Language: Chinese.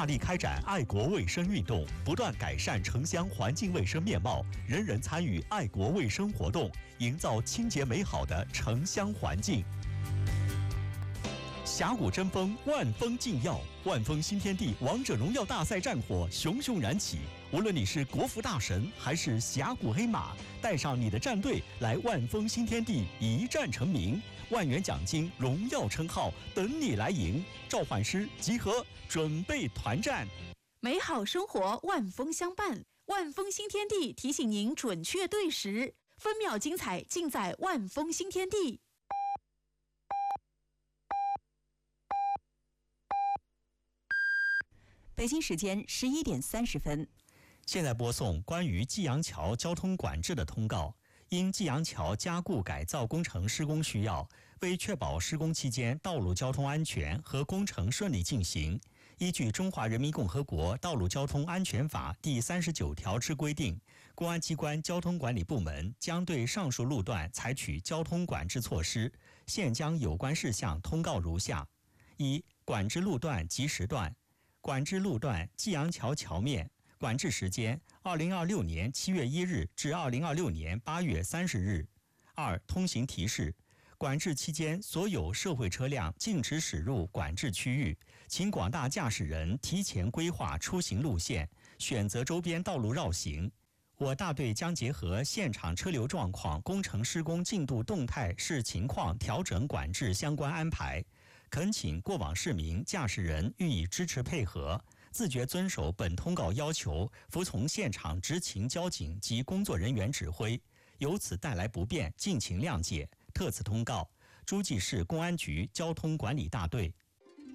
力开展爱国卫生运动，不断改善城乡环境卫生面貌，人人参与爱国卫生活动，营造清洁美好的城乡环境。峡谷争锋，万峰竞耀，万峰新天地王者荣耀大赛战火熊熊燃起。无论你是国服大神还是峡谷黑马，带上你的战队来万峰新天地一战成名，万元奖金、荣耀称号等你来赢。召唤师集合，准备团战。 美好生活万峰相伴，万峰新天地提醒您准确对时，分秒精彩尽在万峰新天地。 北京时间11点30分。 现在播送关于济阳桥交通管制的通告。因济阳桥加固改造工程施工需要，为确保施工期间道路交通安全和工程顺利进行，依据《中华人民共和国道路交通安全法》第39条之规定，公安机关交通管理部门将对上述路段采取交通管制措施。现将有关事项通告如下：一、管制路段及时段。管制路段济阳桥桥面，管制时间2026年7月1日至2026年8月30日。二、通行提示。管制期间，所有社会车辆禁止驶入管制区域，请广大驾驶人提前规划出行路线，选择周边道路绕行。我大队将结合现场车流状况、工程施工进度动态视情况调整管制相关安排。恳请过往市民、驾驶人予以支持配合，自觉遵守本通告要求，服从现场执勤交警及工作人员指挥。由此带来不便，敬请谅解。特此通告，诸暨市公安局交通管理大队。